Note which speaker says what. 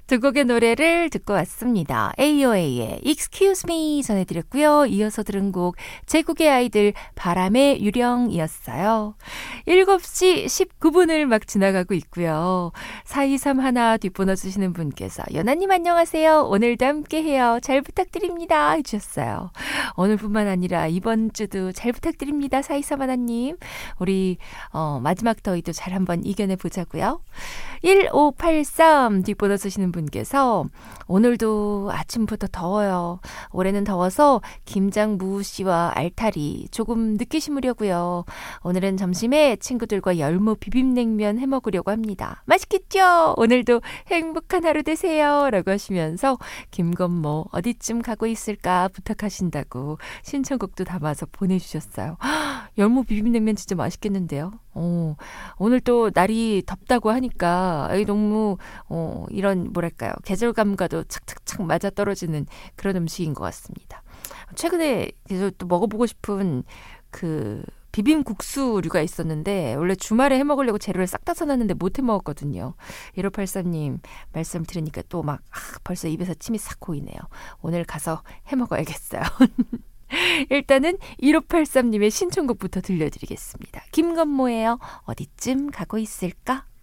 Speaker 1: 두 곡의 노래를 듣고 왔습니다. AOA의 Excuse Me 전해드렸고요. 이어서 들은 곡 제국의 아이들 바람의 유령이었어요. 7시 19분을 막 지나가고 있고요. 4231 뒷번호 주시는 분께서 연아님 안녕하세요. 오늘도 함께해요. 잘 부탁드립니다 해주셨어요. 오늘뿐만 아니라 이번 주도 잘 부탁드립니다. 4231님. 우리 마지막 더위도 잘 한번 이겨내보자고요. 1583 뒷번호 주시는 분께서 오늘도 아침부터 더워요. 올해는 더워서 김장 무씨와 알타리 조금 늦게 심으려고요. 오늘은 점심에 친구들과 열무 비빔냉면 해먹으려고 합니다. 맛있겠죠? 오늘도 행복한 하루 되세요. 라고 하시면서 김건모 어디쯤 가고 있을까 부탁하신다고 신청곡도 담아서 보내주셨어요. 열무 비빔냉면 진짜 맛있겠는데요. 오늘 또 날이 덥다고 하니까 너무 이런 뭐랄까요 계절감과도 착착착 맞아떨어지는 그런 음식인 것 같습니다. 최근에 계속 또 먹어보고 싶은 그 비빔국수류가 있었는데 원래 주말에 해먹으려고 재료를 싹 다 사놨는데 못 해먹었거든요. 1583님 말씀 들으니까 또 막 벌써 입에서 침이 싹 고이네요. 오늘 가서 해먹어야겠어요. 일단은 1583님의 신청곡부터 들려드리겠습니다. 김건모예요. 어디쯤 가고 있을까?